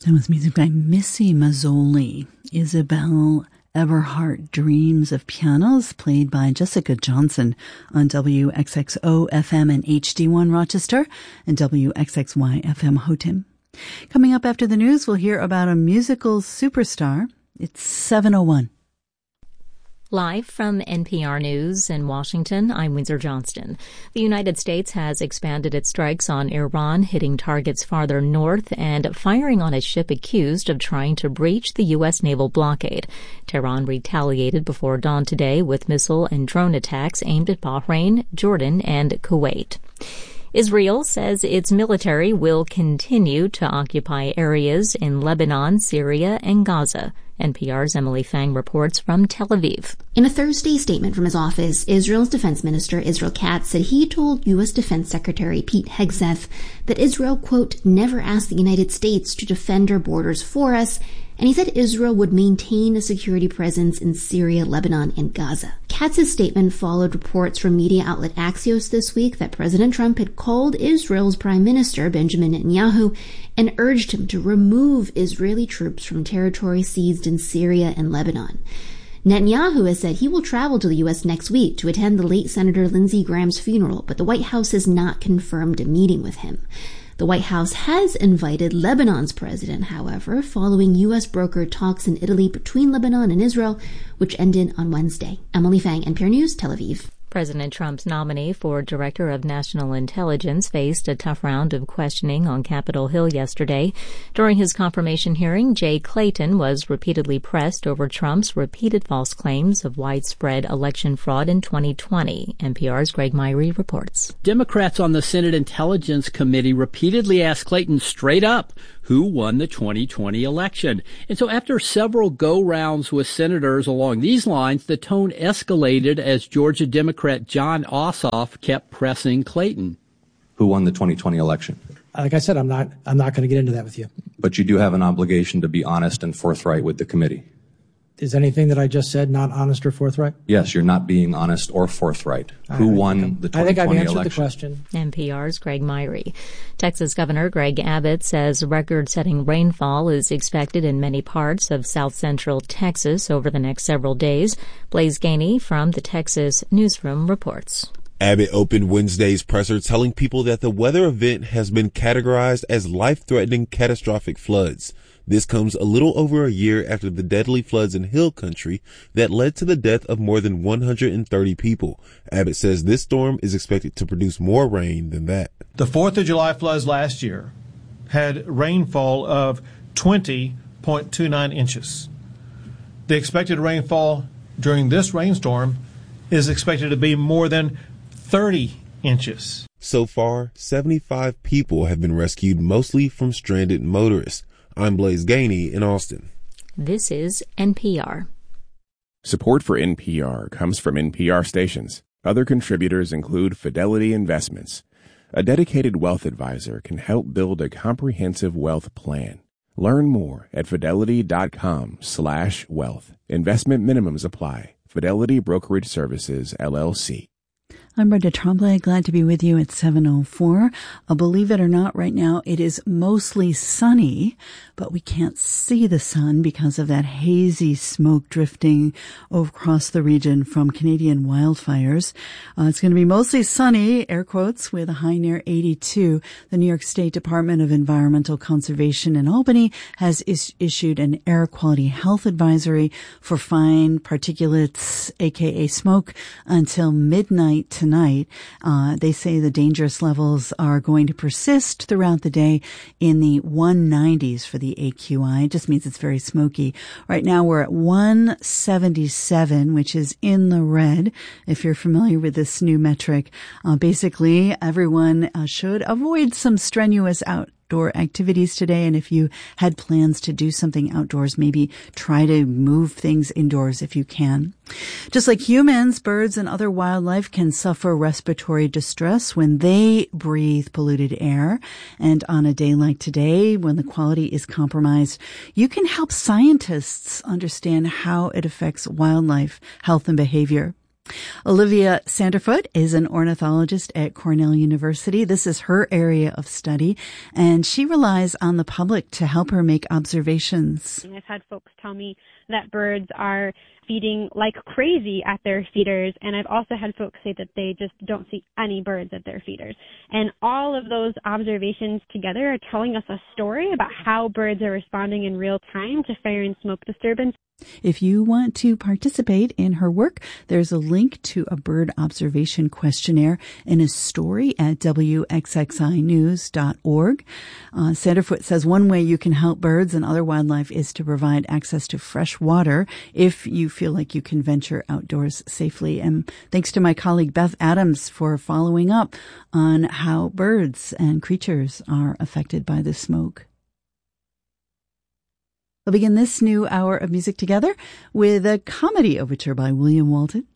That was music by Missy Mazzoli. Isabel Eberhardt, Dreams of Pianos, played by Jessica Johnson on WXXO FM and HD1 Rochester and WXXY FM Hotim. Coming up after the news, we'll hear about a musical superstar. It's 7:01. Live from NPR News in Washington, I'm Windsor Johnston. The United States has expanded its strikes on Iran, hitting targets farther north and firing on a ship accused of trying to breach the U.S. naval blockade. Tehran retaliated before dawn today with missile and drone attacks aimed at Bahrain, Jordan, and Kuwait. Israel says its military will continue to occupy areas in Lebanon, Syria, and Gaza. NPR's Emily Fang reports from Tel Aviv. In a Thursday statement from his office, Israel's defense minister Israel Katz said he told U.S. Defense Secretary Pete Hegseth that Israel, quote, never asked the United States to defend our borders for us, and he said Israel would maintain a security presence in Syria, Lebanon, and Gaza. Katz's statement followed reports from media outlet Axios this week that President Trump had called Israel's Prime Minister Benjamin Netanyahu and urged him to remove Israeli troops from territory seized in Syria and Lebanon. Netanyahu has said he will travel to the U.S. next week to attend the late Senator Lindsey Graham's funeral, but the White House has not confirmed a meeting with him. The White House has invited Lebanon's president, however, following U.S. brokered talks in Italy between Lebanon and Israel, which ended on Wednesday. Emily Fang, NPR News, Tel Aviv. President Trump's nominee for Director of National Intelligence faced a tough round of questioning on Capitol Hill yesterday. During his confirmation hearing, Jay Clayton was repeatedly pressed over Trump's repeated false claims of widespread election fraud in 2020. NPR's Greg Myrie reports. Democrats on the Senate Intelligence Committee repeatedly asked Clayton straight up who won the 2020 election. And so after several go-rounds with senators along these lines, the tone escalated as Georgia Democrat Jon Ossoff kept pressing Clayton. Who won the 2020 election? Like I said, I'm not going to get into that with you. But you do have an obligation to be honest and forthright with the committee. Is anything that I just said not honest or forthright? Yes, you're not being honest or forthright. Who won the 2020 election? I think I've answered the question. NPR's Greg Myrie. Texas Governor Greg Abbott says record-setting rainfall is expected in many parts of south-central Texas over the next several days. Blaise Gainey from the Texas Newsroom reports. Abbott opened Wednesday's presser telling people that the weather event has been categorized as life-threatening catastrophic floods. This comes a little over a year after the deadly floods in Hill Country that led to the death of more than 130 people. Abbott says this storm is expected to produce more rain than that. The 4th of July floods last year had rainfall of 20.29 inches. The expected rainfall during this rainstorm is expected to be more than 30 inches. So far, 75 people have been rescued, mostly from stranded motorists. I'm Blaise Gainey in Austin. This is NPR. Support for NPR comes from NPR stations. Other contributors include Fidelity Investments. A dedicated wealth advisor can help build a comprehensive wealth plan. Learn more at fidelity.com/wealth. Investment minimums apply. Fidelity Brokerage Services, LLC. I'm Brenda Tremblay, glad to be with you at 7:04. Believe it or not, right now it is mostly sunny, but we can't see the sun because of that hazy smoke drifting across the region from Canadian wildfires. It's going to be mostly sunny, air quotes, with a high near 82. The New York State Department of Environmental Conservation in Albany has issued an air quality health advisory for fine particulates, aka smoke, until midnight tonight. They say the dangerous levels are going to persist throughout the day in the 190s for the AQI. It just means it's very smoky. Right now we're at 177, which is in the red. If you're familiar with this new metric, basically everyone should avoid some strenuous outdoor activities today. And if you had plans to do something outdoors, maybe try to move things indoors if you can. Just like humans, birds and other wildlife can suffer respiratory distress when they breathe polluted air. And on a day like today, when the quality is compromised, you can help scientists understand how it affects wildlife health and behavior. Olivia Sanderfoot is an ornithologist at Cornell University. This is her area of study, and she relies on the public to help her make observations. I've had folks tell me that birds are feeding like crazy at their feeders, and I've also had folks say that they just don't see any birds at their feeders. And all of those observations together are telling us a story about how birds are responding in real time to fire and smoke disturbance. If you want to participate in her work, there's a link to a bird observation questionnaire in a story at wxxinews.org. Sanderfoot says one way you can help birds and other wildlife is to provide access to fresh water if you feel like you can venture outdoors safely. And thanks to my colleague Beth Adams for following up on how birds and creatures are affected by the smoke. We'll begin this new hour of music together with a comedy overture by William Walton.